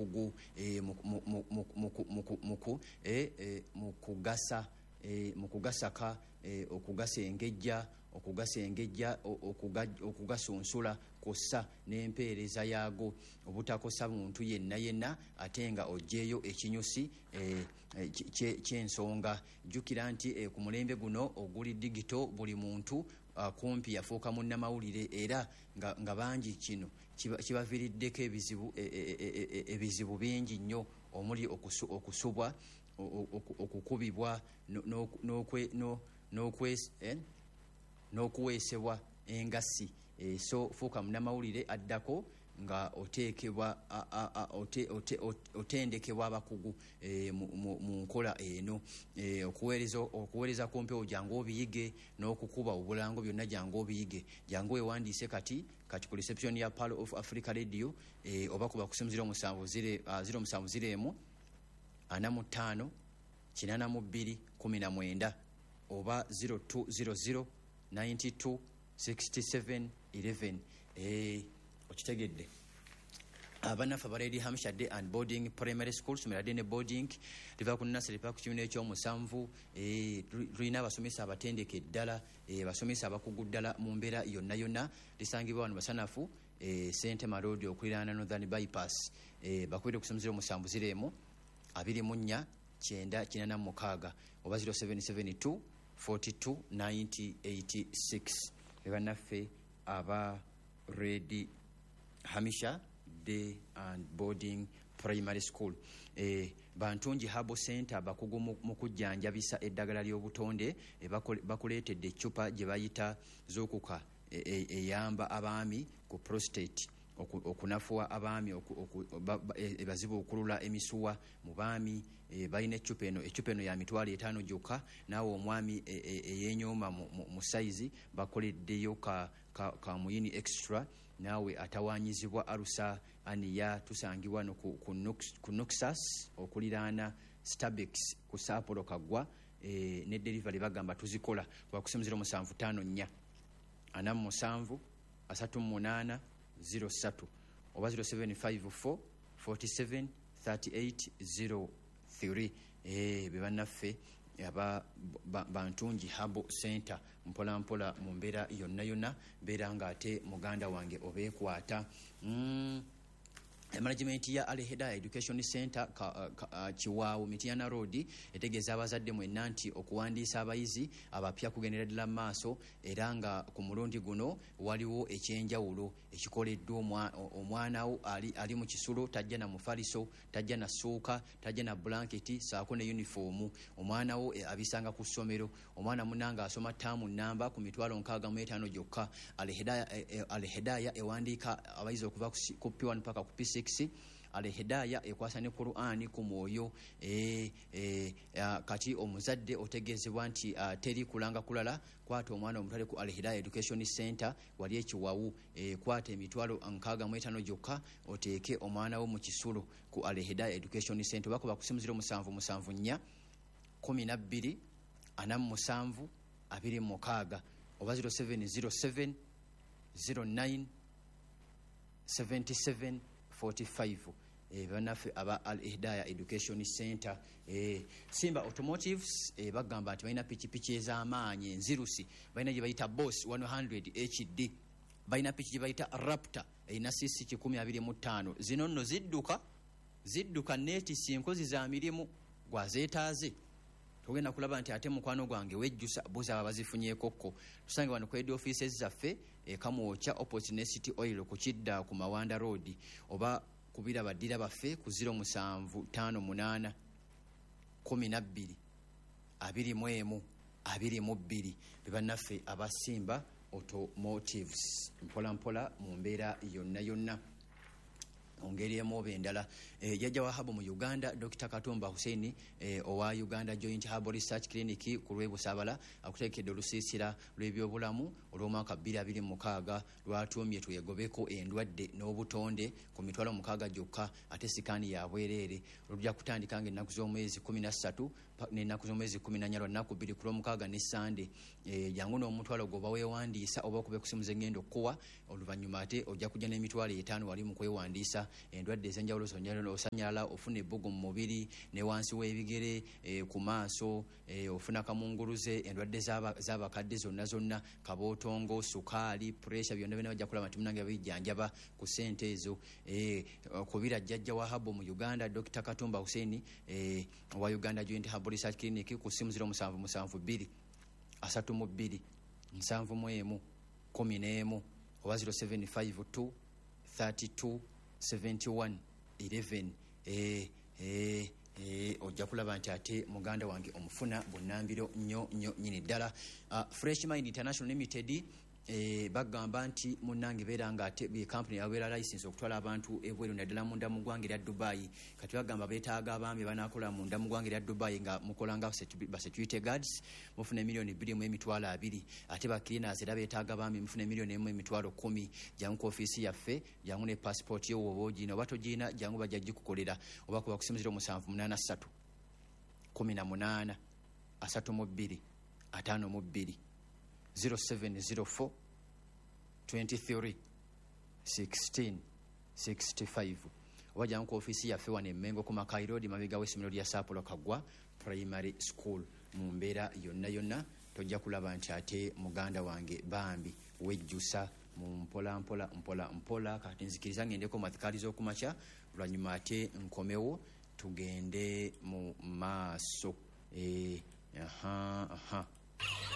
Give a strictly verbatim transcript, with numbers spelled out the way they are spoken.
abakugu mu kugasa mu kugasaka okugasengejja okugasengejja okugasunsula kossa n'empeereza yaago obutakosa muntu yenna yenna ate nga ojjeeyo ekinyusi ky'ensonga. Jjukira nti ku mulembe guno oguli digito buli muntu kumpi yafuuka munnamawulire era nga bangi kino kibaviiriddeko ebizibu ebizibu bingi nnyo omuli okusubwa okukubibwa n'okuweesebwa engassi. So fuuka munnamawulire addako nga oteekebwa otendekebwa abakugu mu nkola eno. Okuweereza ku mpewo jangu obiyige n'okukuba obulango byonna jangu obiyige. Jangu wewandiise kati kati ku reception ya Pearl of Africa Radio oba kuba ku simu ziro musanvu ziro emu ana mu ttaano kinaana mu bbiri kumi na mwenda oba zero two zero zero ninety-two sixty-seven eleven. Eh okitegedde abanafa baredi Hampshire and boarding primary school sumerade ne boarding liva ku nursery pa ku kimune ekyo musanvu eh tulina abasomesa abatendeke ddala eh basomesa abakugu ddala mu mbeera yonna yonna lisangibwa wano basanafu eh Sente Marodi okuliraana Northern Bypass eh bakwire ku simu musanvu ziremo abiri mu nnya kyenda kinana mukaaga oba zero seven seven two forty-two ninety eighty-six. Ebanaffe aba Ready Hamisha Day and Boarding Primary School. E, Bantungi Habo Center bakugu mu kujjanjabisa eddagala ly'obutonde e, bakuleetedde eccupa gye bayita z'okuka eyamba e, e, abaami ku prostate okunafuwa abaami ebazibu okulula emisuwa mu baami balina eccupa eno eccupa eno ya mitwalo etaano gyokka naawe omwami eyenyooma mu saizi bakoleddeyo ka muyini extra naawe atawanyizibwa alusa aniya tusangibwa no ku Nuxas okuliraana Starbex ku Saapolo Kaggwa ne delivery bagamba tuzikola bakusemuzira musanvu ttaano nnya ana musanvu asatu munaana zero satu oba zero seven five four forty-seven thirty-eight zero three. Eh bebanaffe aba Bantungi Habo Center mpola mpola mu mbeera yonna yonna beera nga ate muganda wange obeekwata. mm. Management ya Al Hidayah Education Center Chiwawu Mitiana Road etegeeza abazadde mwenna nti okuwandiisa abayizi abapya kugendera ddala maaso era nga ku mulundi guno waliwo ekyenjawulo ekikoleddwa omwana wo ali, ali mu kisulo tajja na mufaliso tajja na ssuuka tajja na blanketi saako ne uniform. Omwana wo e, abisanga ku ssomero omwana munanga asoma ttaamu namba ku mitwalo nkaaga mu etaano gyokka. Al Hidayah e, e, Al Hidayah ewandiika abayizi okuva ku P one paka ku P six. Al Hidayah ekwasa ne Qur'ani ku mwoyo e, e, kati omuzadde otegezebwa nti uh, teri kulanga kulala kwata omwana omutale ku Al Hidayah Education Center wali ekiwawu e, kwata emitwalo nkaaga mu etaano gyokka oteeke omwana wo mu kisulo ku Al Hidayah Education Center bakuba ku simu ziro musanvu musanvu nnya kumi na bbiri ana musanvu abiri mukaaga oba zero seven zero seven zero nine seventy-seven forty-five. E banafe aba Al Hidayah Education Center. E Simba Automotives e bagamba nti balina pikipiki ez'amaanyi enzirusi balina gye bayita Boss one hundred H D balina piki gye bayita Raptor erina cc kikumi abiri mu ttaano. Zino nno zidduka zidduka neeti sinkozi za mirimu gwazeetaaze tugenda kulaba nti ate mukwano gwange wejjusa buza abazifunyeeko kko tusange wano ku head offices zaffe e Kamwokya opposite City Oil ku Kidda ku Mawanda Road oba kubira badira baffe ku zero musanvu ttaano munaana kumi na bbiri abiri mu emu abiri mu bbiri bebannaffe abasimba Automotives mpola mpola mu mbeera yonna yonna. Ongeri emu bendala e, jajja wa habo mu Uganda Doctor Katumba Hussein e, owa Uganda Joint Herbal Research Clinic ku Lwebusabala akuteekedde olusiisira lw'ebyobulamu olw'omwaka bbiri abiri mu mukaaga lwatumye tuyegobeko endwadde n'obutonde ku mitwalo mukaaga gyokka ate sikaani ya bwereere lujja kutandika ng'ennaku z'omwezi kumi na ssatu n'ennaku z'omwezi kumi na nnya lwannaku bbiri ku lw'omukaaga ne Sande e, jangu n'omutwalo goba weewandiisa oba okube ku simu z'engendo okuwa oluvannyuma ate ojja kujja n'emitwalo etaano wali mu kwewandiisa endwadde ez'enjawulo zonna, osanyala, ofuna ebbugu mu mubiri ne wansi w'ebigere, e, ku maaso, e, ofuna kamunguluze, endwadde z'abakadde zonna zonna, kabootongo, sukaali, pressure, byonna byonna bajja kulaba nti munange babijjanjaba ku ssente ezo. E, kubira jjajja wa habo mu Uganda Dokita Katumba Hussein, e, wa Uganda Joint Herbal Research Clinic ku ssimu zero musanvu musanvu bbiri asatu mu bbiri nsanvu mu emu kumi n'emu oba zero seven five two three two seven one eleven. eh eh eh ojja kulaba nti ate muganda wange omufuna bunnambiro nnyo nnyo nyini ddala. uh, Fresh Mind International Limited eh bagamba nti munnange beera nga ate bi company yabeera license okutwala abantu ebweru naddala munda mu ggwanga erya Dubai. Kati bagamba beetaaga abaami banaakola munda mu ggwanga erya Dubai nga mukola nga ba security guards mufune milioni bbiri mu emitwalo abiri, ate ba cleaners era beetaaga abaami mufune milioni emu emitwalo kumi. Jangu ku ofiisi yaffe, jangu ne passport yo woba ogiina oba togiina, jangu bajja gikukolera oba kuba kusimuzira omusanvu munaana ssatu kumi na munaana asatu mu bbiri ataano mu bbiri zero seven zero four twenty-three sixteen sixty-five. Wajja ku office yaffe wano e Mengo ku Makai Road mabega w'essomero lya Sapolo Kagwa Primary School. Mu mbeera yonna yonna tojja kulaba nti ate muganda wange bambi wejjusa mu mpola mpola mpola mpola. Kati nzikiriza ngendeko mathikali z'okumakya, olwanyuma ate nkomewo tugende mu maaso. Eh, aha aha